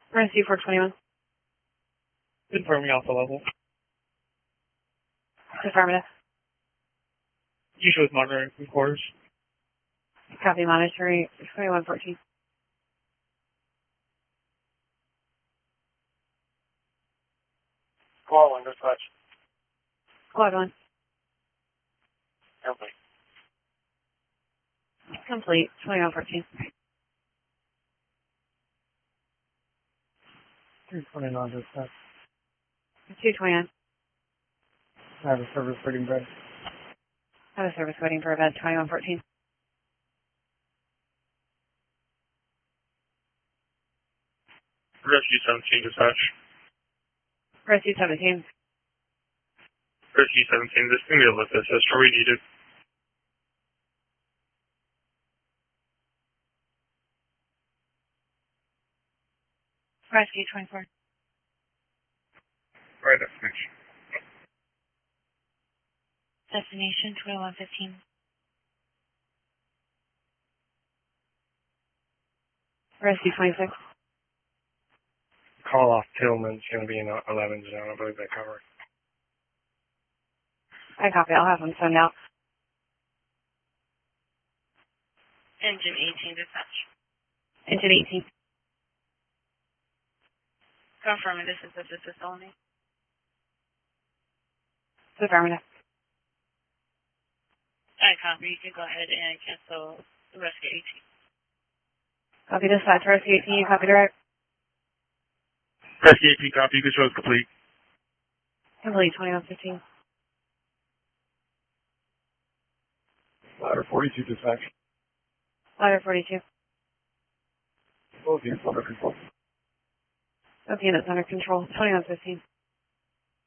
Rescue 421. Confirming alpha level. Affirmative. You show monitoring from quarters. Copy, monitoring 2114. Squad 1, dispatch. Squad 1. Complete. Complete, 2114. 329, dispatch. 229. I have a service waiting bed. Have a service waiting for a bed, 2114. Rescue 17, dispatch. Rescue 17. Rescue 17, this is going to be a lift assist. Are we needed? Rescue 24. Right, destination. Destination 2115. Rescue 26. Call off Tillman's going to be in 11 zone. I believe they covered. I copy, I'll have them send out. Engine 18, dispatch. Engine 18. Confirming this is assist only. Affirmative. I copy. You can go ahead and cancel the rescue 18. Copy dispatch, Rescue 18, you copy direct. Rescue 18 copy. You can show us complete. Complete, 2115. Ladder 42, dispatch. Ladder 42. Both units under control. Both units under control, 2115.